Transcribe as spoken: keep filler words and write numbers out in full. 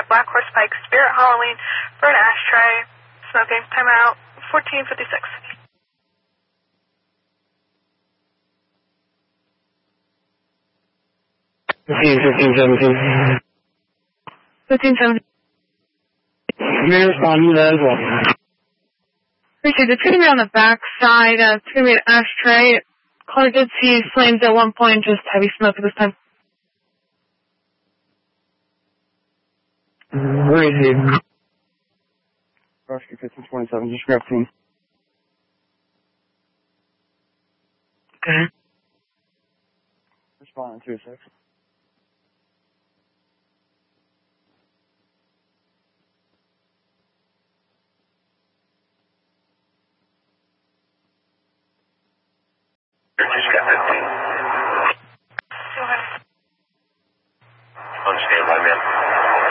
at Black Horse Pike Spirit Halloween for an ashtray. Smoking. Timeout. fourteen fifty-six. fifteen, fifteen, seventeen. fifteen, seventeen. May respond to that as well. Appreciate it. It's going to be on the back side. Uh, it's going to be an ashtray. Caller did see flames at one point, just heavy smoke at this time. Where is he? Rescue fifteen twenty-seven, just grab team. Okay. Respond in two seconds. Just got fifteen. On standby, man.